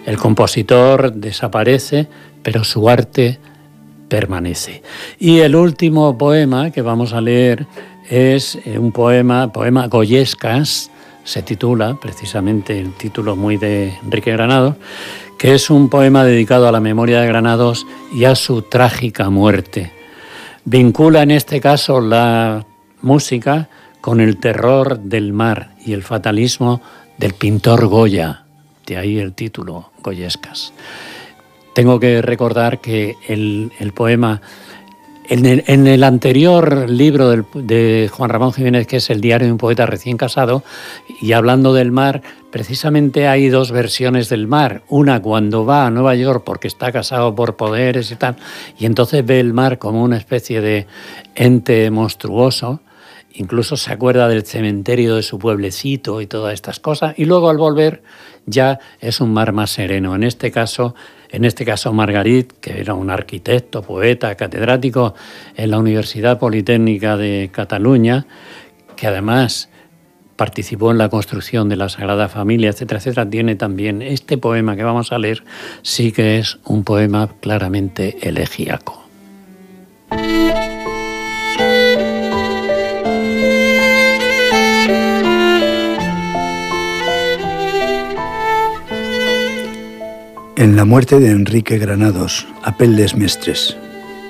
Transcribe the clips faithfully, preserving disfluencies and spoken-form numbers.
El compositor desaparece, pero su arte permanece. Y el último poema que vamos a leer es un poema, poema Goyescas, se titula, precisamente el título muy de Enrique Granados, que es un poema dedicado a la memoria de Granados y a su trágica muerte. Vincula en este caso la música con el terror del mar y el fatalismo del pintor Goya, de ahí el título, Goyescas. Tengo que recordar que el, el poema, en el, en el anterior libro del, de Juan Ramón Jiménez, que es El diario de un poeta recién casado, y hablando del mar, precisamente hay dos versiones del mar. Una cuando va a Nueva York porque está casado por poderes y tal, y entonces ve el mar como una especie de ente monstruoso, incluso se acuerda del cementerio de su pueblecito y todas estas cosas, y luego al volver ya es un mar más sereno. En este caso, en este caso Margarit, que era un arquitecto, poeta, catedrático en la Universidad Politécnica de Cataluña, que además participó en la construcción de la Sagrada Familia, etcétera, etcétera, tiene también este poema que vamos a leer, sí que es un poema claramente elegíaco. En la muerte de Enrique Granados, Apelles Mestres.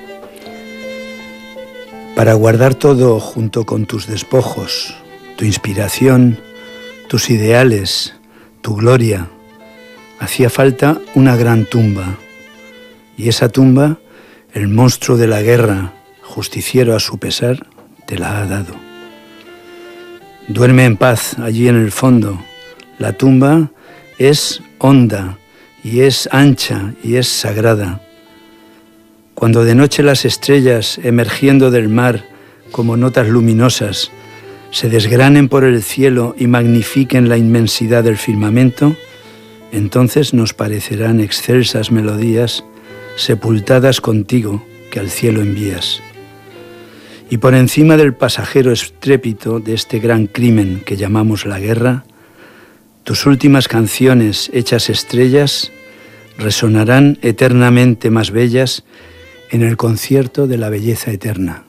Para guardar todo junto con tus despojos, tu inspiración, tus ideales, tu gloria, hacía falta una gran tumba. Y esa tumba, el monstruo de la guerra, justiciero a su pesar, te la ha dado. Duerme en paz allí en el fondo. La tumba es honda, y es ancha y es sagrada. Cuando de noche las estrellas, emergiendo del mar como notas luminosas, se desgranen por el cielo y magnifiquen la inmensidad del firmamento, entonces nos parecerán excelsas melodías sepultadas contigo que al cielo envías. Y por encima del pasajero estrépito de este gran crimen que llamamos la guerra, tus últimas canciones hechas estrellas resonarán eternamente más bellas en el concierto de la belleza eterna.